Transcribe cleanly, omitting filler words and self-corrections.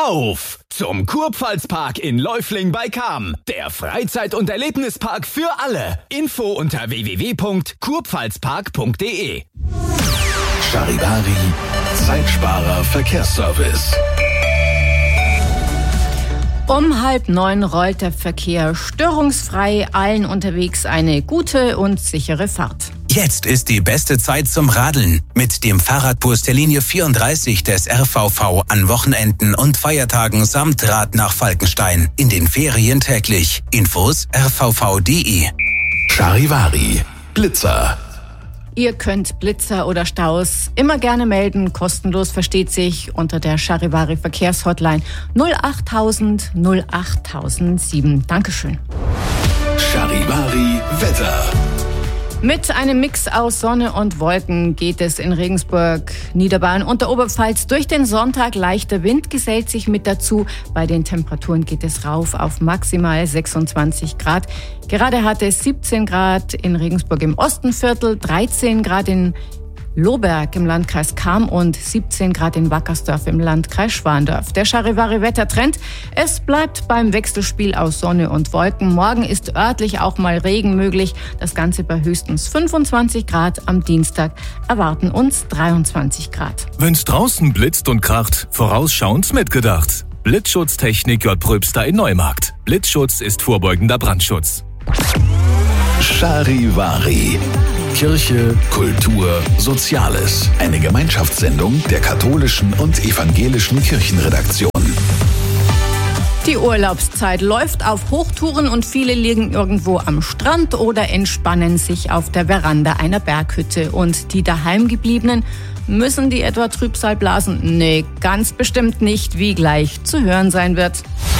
Auf zum Kurpfalzpark in Läufling bei Cham. Der Freizeit- und Erlebnispark für alle. Info unter www.kurpfalzpark.de. Charivari, Zeitsparer Verkehrsservice. Um 8:30 rollt der Verkehr störungsfrei, allen unterwegs eine gute und sichere Fahrt. Jetzt ist die beste Zeit zum Radeln. Mit dem Fahrradbus der Linie 34 des RVV an Wochenenden und Feiertagen samt Rad nach Falkenstein. In den Ferien täglich. Infos rvv.de. Charivari, Blitzer. Ihr könnt Blitzer oder Staus immer gerne melden, kostenlos versteht sich, unter der Charivari Verkehrshotline 08000 08007. Dankeschön. Charivari Wetter. Mit einem Mix aus Sonne und Wolken geht es in Regensburg, Niederbayern und der Oberpfalz durch den Sonntag. Leichter Wind gesellt sich mit dazu. Bei den Temperaturen geht es rauf auf maximal 26 Grad. Gerade hatte es 17 Grad in Regensburg im Ostenviertel, 13 Grad in Lohberg im Landkreis Cham und 17 Grad in Wackersdorf im Landkreis Schwandorf. Der Charivari-Wettertrend, es bleibt beim Wechselspiel aus Sonne und Wolken. Morgen ist örtlich auch mal Regen möglich. Das Ganze bei höchstens 25 Grad. Am Dienstag erwarten uns 23 Grad. Wenn's draußen blitzt und kracht, vorausschauend mitgedacht. Blitzschutztechnik J. Pröbster in Neumarkt. Blitzschutz ist vorbeugender Brandschutz. Charivari. Kirche, Kultur, Soziales. Eine Gemeinschaftssendung der katholischen und evangelischen Kirchenredaktion. Die Urlaubszeit läuft auf Hochtouren und viele liegen irgendwo am Strand oder entspannen sich auf der Veranda einer Berghütte. Und die Daheimgebliebenen, müssen die etwa Trübsal blasen? Nee, ganz bestimmt nicht, wie gleich zu hören sein wird.